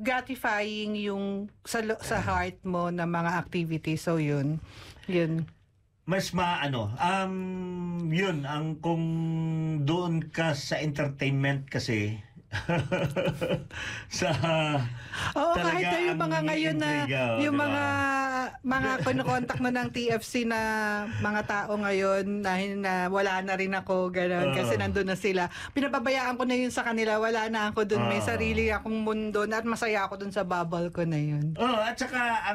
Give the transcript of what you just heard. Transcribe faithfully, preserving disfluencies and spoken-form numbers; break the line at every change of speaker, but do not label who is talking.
gratifying yung sa lo- sa heart mo na mga activity. So yun. Yun.
Mas maano, um, yun, ang kung doon ka sa entertainment kasi, sa
Oo,
talaga
kahit na yung
ang
mga ngayon na
intriga, oh,
yung
diba?
mga mga kinokontak mo ng T F C na mga tao ngayon na, na wala na rin ako gano'n
Oo.
kasi nandun na sila. Pinapabayaan ko na yun sa kanila. Wala na ako dun. May
Oo.
sarili akong mundo na at masaya ako dun sa bubble ko na yun.
Oh, at saka